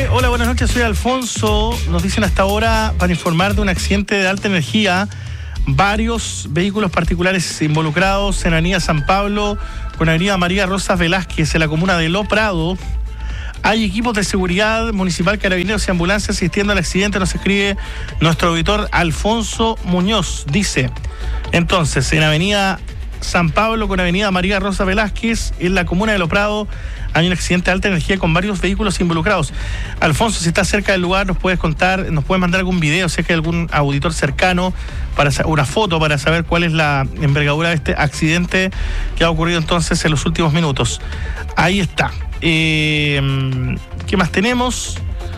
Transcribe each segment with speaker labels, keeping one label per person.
Speaker 1: Hola, buenas noches, soy Alfonso. Nos dicen hasta ahora para informar de un accidente de alta energía. Varios vehículos particulares involucrados en Avenida San Pablo con Avenida María Rosa Velázquez en la comuna de Lo Prado. Hay equipos de seguridad municipal, carabineros y ambulancias asistiendo al accidente, nos escribe nuestro auditor Alfonso Muñoz. Dice, entonces, en Avenida San Pablo con Avenida María Rosa Velázquez, en la comuna de Lo Prado, hay un accidente de alta energía con varios vehículos involucrados. Alfonso, si estás cerca del lugar, nos puedes contar, nos puedes mandar algún video, si es que hay algún auditor cercano, para una foto para saber cuál es la envergadura de este accidente que ha ocurrido entonces en los últimos minutos. Ahí está. ¿Qué más tenemos?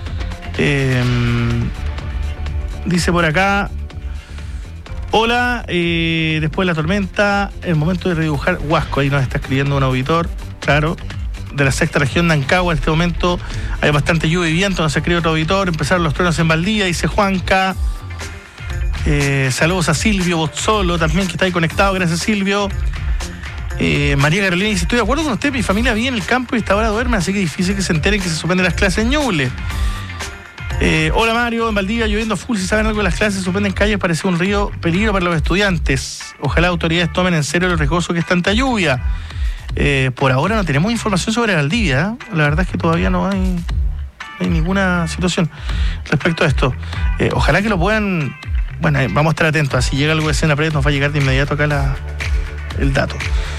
Speaker 1: Dice por acá, hola, después de la tormenta, el momento de redibujar Huasco. Ahí nos está escribiendo un auditor, claro, de la sexta región de Ancagua. En este momento hay bastante lluvia y viento, nos escribe otro auditor. Empezaron los truenos en Valdía, dice Juanca. Saludos a Silvio Bozzolo también, que está ahí conectado, gracias Silvio. María Carolina dice, estoy de acuerdo con usted, mi familia vive en el campo y esta hora duerme, así que es difícil que se enteren que se suspenden las clases en Ñuble. Hola Mario, en Valdivia lloviendo full, si saben algo de las clases, se suspenden calles, parece un río peligro para los estudiantes. Ojalá autoridades tomen en serio lo riesgoso que es tanta lluvia. Por ahora no tenemos información sobre Valdivia, la verdad es que todavía no hay ninguna situación respecto a esto. Ojalá que lo puedan, bueno, vamos a estar atentos, si llega algo de Escena Press nos va a llegar de inmediato acá el dato.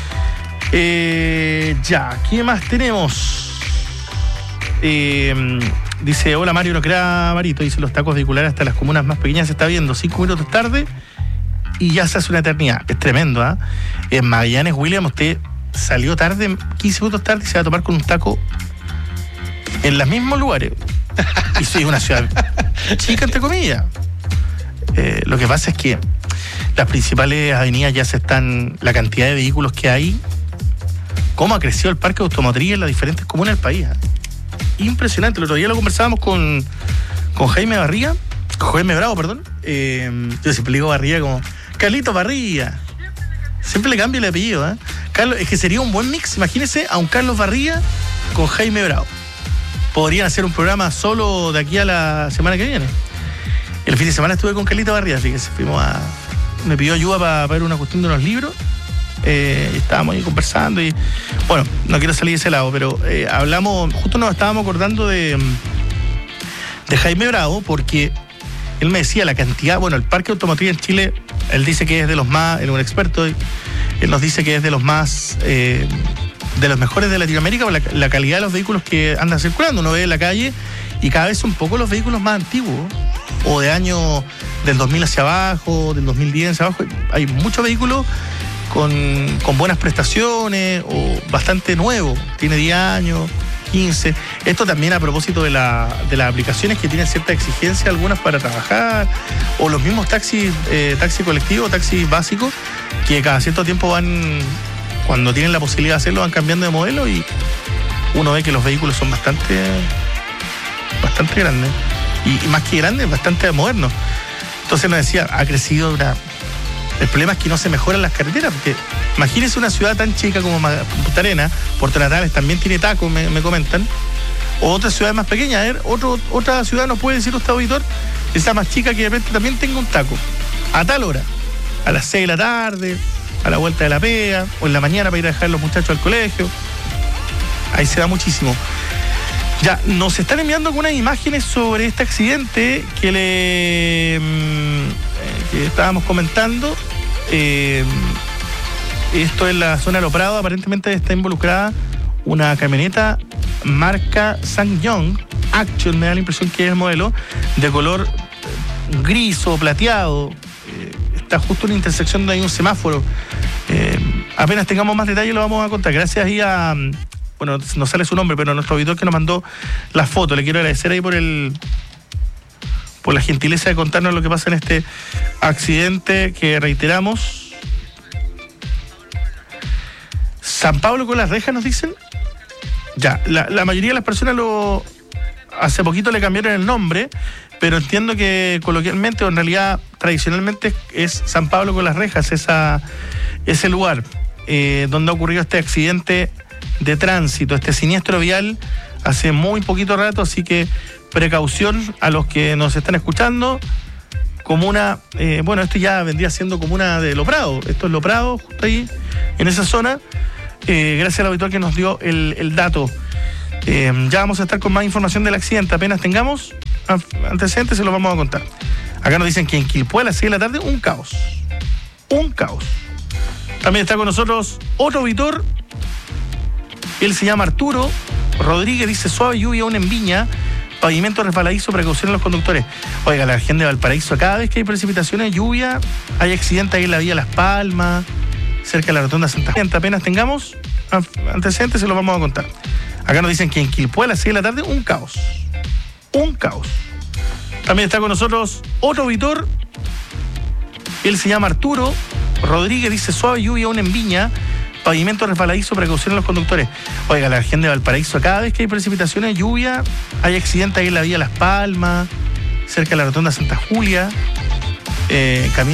Speaker 1: Ya, ¿qué más tenemos? Dice, hola Mario, no crea Marito, dice, los tacos vehiculares hasta las comunas más pequeñas se está viendo 5 minutos tarde y ya se hace una eternidad. Es tremendo, ¿ah? En Magallanes, William, usted salió tarde, 15 minutos tarde, y se va a tomar con un taco en los mismos lugares. Y soy una ciudad chica, entre comillas. Lo que pasa es que las principales avenidas ya la cantidad de vehículos que hay, cómo ha crecido el parque automotriz en las diferentes comunas del país, ¿eh? Impresionante. El otro día lo conversábamos con Jaime Barría, con Jaime Bravo, perdón. Yo siempre le digo Barría como Carlito Barría. Siempre le cambio el apellido, ¿eh? Carlos, es que sería un buen mix. Imagínense a un Carlos Barría con Jaime Bravo. Podrían hacer un programa solo de aquí a la semana que viene. El fin de semana estuve con Carlito Barría, fíjense, me pidió ayuda para ver una cuestión de unos libros. Estábamos ahí conversando y bueno, no quiero salir de ese lado, pero hablamos, justo nos estábamos acordando de Jaime Bravo, porque él me decía la cantidad, bueno, el parque automotriz en Chile, él dice que es de los más, él es un experto, él nos dice que es de los más, de los mejores de Latinoamérica, por la calidad de los vehículos que andan circulando. Uno ve en la calle y cada vez son pocos los vehículos más antiguos, o de años del 2000 hacia abajo, del 2010 hacia abajo. Hay muchos vehículos con buenas prestaciones o bastante nuevo, tiene 10 años, 15. Esto también a propósito de las aplicaciones que tienen cierta exigencia, algunas para trabajar, o los mismos taxi colectivos, taxis básicos, que cada cierto tiempo cuando tienen la posibilidad de hacerlo, van cambiando de modelo y uno ve que los vehículos son bastante grandes. Y más que grandes, bastante modernos. Entonces nos decía, ha crecido el problema es que no se mejoran las carreteras, porque imagínense una ciudad tan chica como Punta Arenas, Puerto Natales también tiene tacos, me comentan, o otras ciudades más pequeñas. A ver, otra ciudad nos puede decir usted, auditor, esa más chica que de repente también tenga un taco, a tal hora, a las 6 de la tarde, a la vuelta de la pega, o en la mañana para ir a dejar a los muchachos al colegio. Ahí se da muchísimo. Ya, nos están enviando algunas imágenes sobre este accidente que estábamos comentando. Esto es la zona de Lo Prado. Aparentemente está involucrada una camioneta marca SsangYong Action, me da la impresión que es el modelo, de color gris o plateado. Está justo en una intersección donde hay un semáforo. Apenas tengamos más detalles lo vamos a contar. Gracias ahí a... Bueno, no sale su nombre, pero nuestro auditor que nos mandó la foto. Le quiero agradecer ahí por la gentileza de contarnos lo que pasa en este accidente que reiteramos. San Pablo con las rejas, nos dicen. Ya, la mayoría de las personas hace poquito le cambiaron el nombre, pero entiendo que coloquialmente o en realidad tradicionalmente es San Pablo con las rejas, ese lugar donde ha ocurrido este accidente de tránsito, este siniestro vial hace muy poquito rato, así que precaución a los que nos están escuchando. Comuna, esto ya vendría siendo comuna de Lo Prado. Esto es Lo Prado, justo ahí, en esa zona. Gracias al auditor que nos dio el dato. Ya vamos a estar con más información del accidente. Apenas tengamos antecedentes, se los vamos a contar. Acá nos dicen que en Quilpué a las 6 de la tarde, un caos. Un caos. También está con nosotros otro auditor. Él se llama Arturo Rodríguez, dice: suave lluvia aún en Viña, pavimento resbaladizo, precaución a los conductores. Oiga, la gente de Valparaíso, cada vez que hay precipitaciones, lluvia, hay accidentes ahí en la vía Las Palmas, cerca de la rotonda Santa Gente. Apenas tengamos antecedentes, se los vamos a contar. Acá nos dicen que en Quilpué a las 6 de la tarde, un caos. Un caos. También está con nosotros otro auditor. Él se llama Arturo Rodríguez, dice: suave lluvia aún en Viña, pavimento resbaladizo, precaución a los conductores. Oiga, la gente de Valparaíso, cada vez que hay precipitaciones, lluvia, hay accidentes ahí en la vía Las Palmas, cerca de la rotonda Santa Julia, camino